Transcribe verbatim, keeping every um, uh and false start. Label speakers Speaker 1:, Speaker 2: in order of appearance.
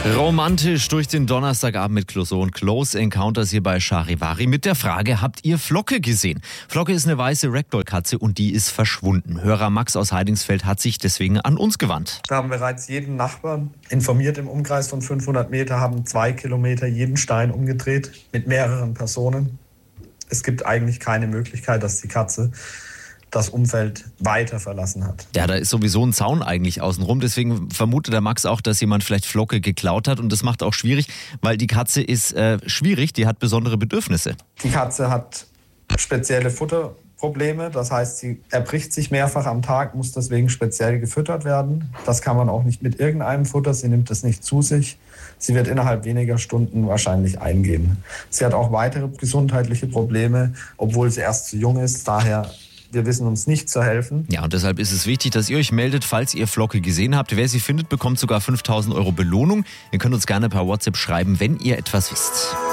Speaker 1: Romantisch durch den Donnerstagabend mit Clouseau und Close Encounters hier bei Charivari mit der Frage, habt ihr Flocke gesehen? Flocke ist eine weiße Ragdoll-Katze und die ist verschwunden. Hörer Max aus Heidingsfeld hat sich deswegen an uns gewandt.
Speaker 2: Wir haben bereits jeden Nachbarn informiert im Umkreis von fünfhundert Meter, haben zwei Kilometer jeden Stein umgedreht mit mehreren Personen. Es gibt eigentlich keine Möglichkeit, dass die Katze das Umfeld weiter verlassen hat.
Speaker 1: Ja, da ist sowieso ein Zaun eigentlich außenrum. Deswegen vermutet der Max auch, dass jemand vielleicht Flocke geklaut hat. Und das macht auch schwierig, weil die Katze ist äh, schwierig, die hat besondere Bedürfnisse.
Speaker 2: Die Katze hat spezielle Futterprobleme. Das heißt, sie erbricht sich mehrfach am Tag, muss deswegen speziell gefüttert werden. Das kann man auch nicht mit irgendeinem Futter. Sie nimmt es nicht zu sich. Sie wird innerhalb weniger Stunden wahrscheinlich eingehen. Sie hat auch weitere gesundheitliche Probleme, obwohl sie erst zu jung ist. Daher wir wissen uns nicht zu helfen.
Speaker 1: Ja, und deshalb ist es wichtig, dass ihr euch meldet, falls ihr Flocke gesehen habt. Wer sie findet, bekommt sogar fünftausend Euro Belohnung. Ihr könnt uns gerne per WhatsApp schreiben, wenn ihr etwas wisst.